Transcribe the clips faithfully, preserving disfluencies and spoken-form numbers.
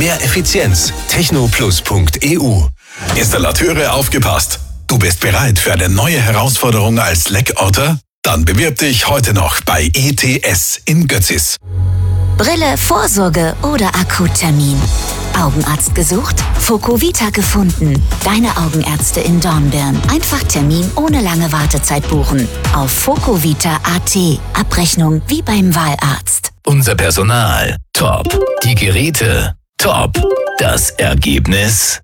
Mehr Effizienz. technoplus punkt e u. Installateure aufgepasst. Du bist bereit für eine neue Herausforderung als Leckorter? Dann bewirb dich heute noch bei E T S in Götzis. Brille, Vorsorge oder Akuttermin. Augenarzt gesucht? Focovita gefunden. Deine Augenärzte in Dornbirn. Einfach Termin ohne lange Wartezeit buchen. Auf focovita punkt a t. Abrechnung wie beim Wahlarzt. Unser Personal top. Die Geräte top. Das Ergebnis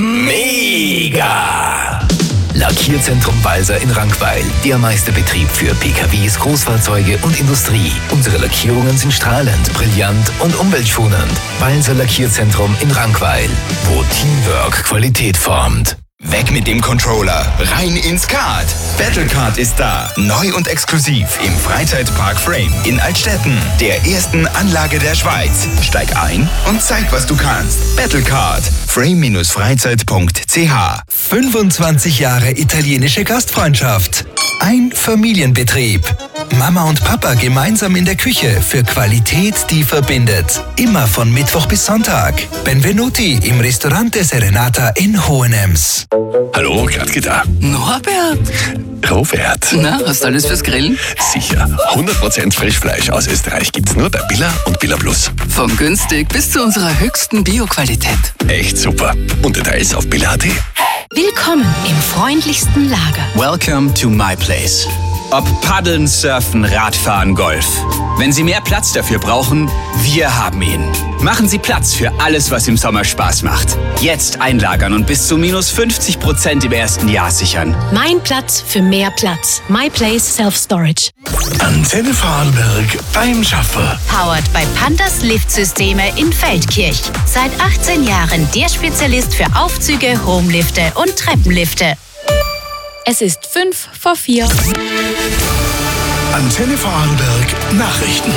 mega. Lackierzentrum Balser in Rankweil. Der Meisterbetrieb für P K Ws, Großfahrzeuge und Industrie. Unsere Lackierungen sind strahlend, brillant und umweltschonend. Balser Lackierzentrum in Rankweil, wo Teamwork Qualität formt. Weg mit dem Controller, rein ins Kart. Battlecard ist da, neu und exklusiv im Freizeitpark Frame in Altstetten, der ersten Anlage der Schweiz. Steig ein und zeig, was du kannst. Battlecard, frame freizeit punkt c h. fünfundzwanzig Jahre italienische Gastfreundschaft. Ein Familienbetrieb. Mama und Papa gemeinsam in der Küche für Qualität, die verbindet. Immer von Mittwoch bis Sonntag. Benvenuti im Ristorante Serenata in Hohenems. Hallo, Gradke da. Norbert! Robert. Na, hast du alles fürs Grillen? Sicher. hundert Prozent Frischfleisch aus Österreich gibt's nur bei Billa und Billa Plus. Von günstig bis zu unserer höchsten Bio-Qualität. Echt super. Und Details auf billa punkt a t. Willkommen im freundlichsten Lager. Welcome to my place. Ob Paddeln, Surfen, Radfahren, Golf. Wenn Sie mehr Platz dafür brauchen, wir haben ihn. Machen Sie Platz für alles, was im Sommer Spaß macht. Jetzt einlagern und bis zu minus fünfzig Prozent im ersten Jahr sichern. Mein Platz für mehr Platz. My Place Self-Storage. Antenne Vorarlberg beim Schaffer. Powered by Pandas Liftsysteme in Feldkirch. Seit achtzehn Jahren der Spezialist für Aufzüge, Homelifte und Treppenlifte. Es ist fünf vor vier. Antenne Vorarlberg Nachrichten.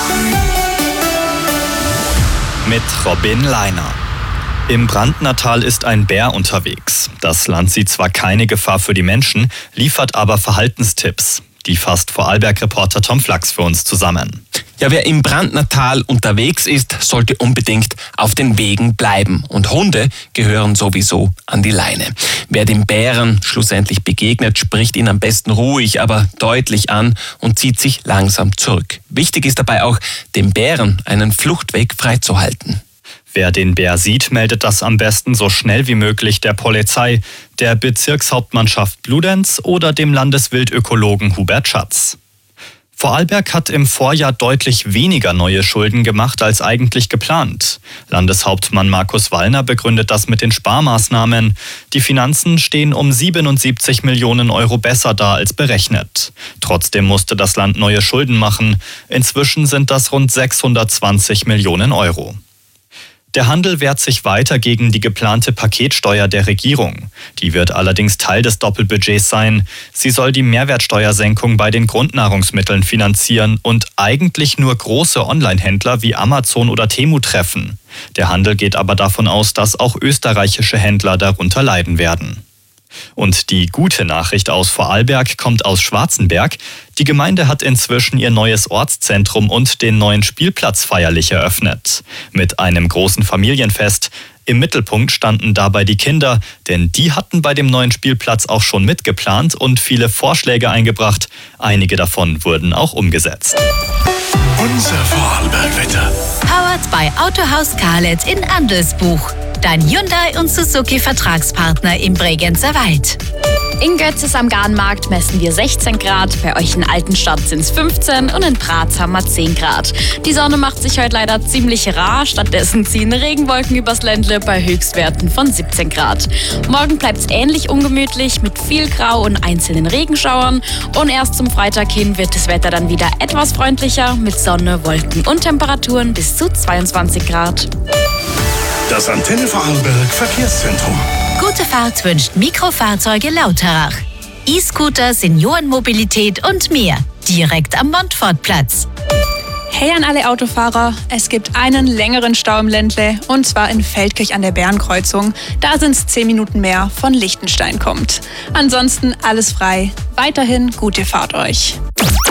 Mit Robin Leiner. Im Brandnertal ist ein Bär unterwegs. Das Land sieht zwar keine Gefahr für die Menschen, liefert aber Verhaltenstipps. Die fasst Vorarlberg-Reporter Tom Flachs für uns zusammen. Ja, wer im Brandnertal unterwegs ist, sollte unbedingt auf den Wegen bleiben. Und Hunde gehören sowieso an die Leine. Wer dem Bären schlussendlich begegnet, spricht ihn am besten ruhig, aber deutlich an und zieht sich langsam zurück. Wichtig ist dabei auch, dem Bären einen Fluchtweg freizuhalten. Wer den Bär sieht, meldet das am besten so schnell wie möglich der Polizei, der Bezirkshauptmannschaft Bludenz oder dem Landeswildökologen Hubert Schatz. Vorarlberg hat im Vorjahr deutlich weniger neue Schulden gemacht als eigentlich geplant. Landeshauptmann Markus Wallner begründet das mit den Sparmaßnahmen. Die Finanzen stehen um siebenundsiebzig Millionen Euro besser da als berechnet. Trotzdem musste das Land neue Schulden machen. Inzwischen sind das rund sechshundertzwanzig Millionen Euro. Der Handel wehrt sich weiter gegen die geplante Paketsteuer der Regierung. Die wird allerdings Teil des Doppelbudgets sein. Sie soll die Mehrwertsteuersenkung bei den Grundnahrungsmitteln finanzieren und eigentlich nur große Online-Händler wie Amazon oder Temu treffen. Der Handel geht aber davon aus, dass auch österreichische Händler darunter leiden werden. Und die gute Nachricht aus Vorarlberg kommt aus Schwarzenberg. Die Gemeinde hat inzwischen ihr neues Ortszentrum und den neuen Spielplatz feierlich eröffnet. Mit einem großen Familienfest. Im Mittelpunkt standen dabei die Kinder, denn die hatten bei dem neuen Spielplatz auch schon mitgeplant und viele Vorschläge eingebracht. Einige davon wurden auch umgesetzt. Unser Vorarlberg-Wetter. Powered by Autohaus Karlitz in Andelsbuch. Dein Hyundai und Suzuki Vertragspartner im Bregenzer Wald. In Götzis am Garnmarkt messen wir sechzehn Grad, bei euch in Altenstadt sind es fünfzehn und in Graz haben wir zehn Grad. Die Sonne macht sich heute leider ziemlich rar, stattdessen ziehen Regenwolken übers Ländle bei Höchstwerten von siebzehn Grad. Morgen bleibt es ähnlich ungemütlich mit viel Grau und einzelnen Regenschauern und erst zum Freitag hin wird das Wetter dann wieder etwas freundlicher mit Sonne, Wolken und Temperaturen bis zu zweiundzwanzig Grad. Das Antenne Vorarlberg Verkehrszentrum. Gute Fahrt wünscht Mikrofahrzeuge Lauterach. E-Scooter, Seniorenmobilität und mehr. Direkt am Montfortplatz. Hey an alle Autofahrer, es gibt einen längeren Stau im Ländle und zwar in Feldkirch an der Bärenkreuzung. Da sind es zehn Minuten mehr von Liechtenstein kommt. Ansonsten alles frei. Weiterhin gute Fahrt euch.